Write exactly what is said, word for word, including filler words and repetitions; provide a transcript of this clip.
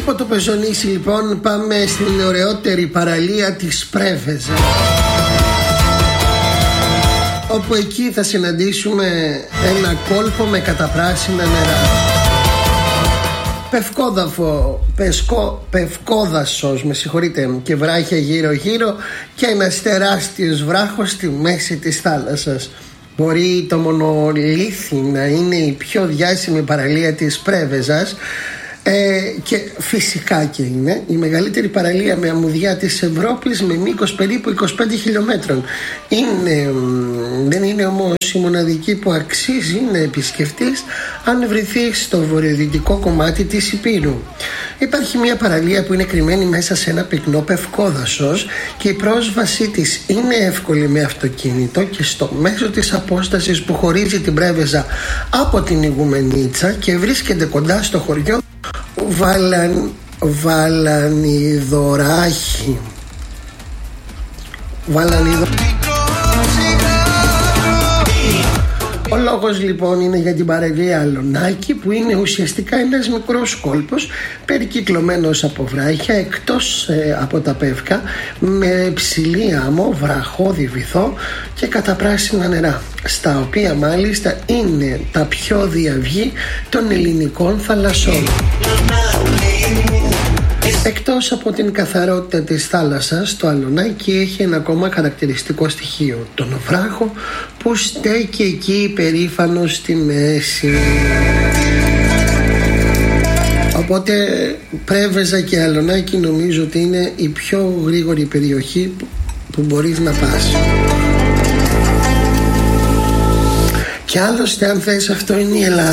από το Πεζονήσι λοιπόν πάμε στην ωραιότερη παραλία της Πρέβεζα, όπου εκεί θα συναντήσουμε ένα κόλπο με καταπράσινα νερά, πευκόδαφο, πεσκό, πευκόδασος, με συγχωρείτε, και βράχια γύρω γύρω και ένας τεράστιος βράχος στη μέση της θάλασσας. Μπορεί το μονολίθι να είναι η πιο διάσημη παραλία της Πρέβεζας, ε, και φυσικά και είναι η μεγαλύτερη παραλία με αμμουδιά της Ευρώπης, με μήκος περίπου είκοσι πέντε χιλιόμετρων. Είναι, δεν είναι όμως η μοναδική που αξίζει να επισκεφτείς αν βρεθείς στο βορειοδυτικό κομμάτι της Υπήρου. Υπάρχει μια παραλία που είναι κρυμμένη μέσα σε ένα πυκνό πευκόδασος και η πρόσβασή της είναι εύκολη με αυτοκίνητο, και στο μέσο της απόστασης που χωρίζει την Πρέβεζα από την Ιγουμενίτσα και βρίσκεται κοντά στο χωριό Βαλαν... Βαλανιδωράχη. Βαλανιδωράχη. Ο λόγος λοιπόν είναι για την παραλία Αλωνάκη, που είναι ουσιαστικά ένας μικρός κόλπος περικυκλωμένος από βράχια, εκτός ε, από τα πεύκα, με ψηλή άμμο, βραχώδη βυθό και καταπράσινα νερά, στα οποία μάλιστα είναι τα πιο διαυγή των ελληνικών θαλασσών. Εκτός από την καθαρότητα της θάλασσας, το Αλωνάκη έχει ένα ακόμα χαρακτηριστικό στοιχείο, τον βράχο που στέκει εκεί περήφανο στη μέση. Οπότε Πρέβεζα και Αλωνάκη νομίζω ότι είναι η πιο γρήγορη περιοχή που μπορείς να πας. Και άλλωστε, αν θες, αυτό είναι η Ελλάδα.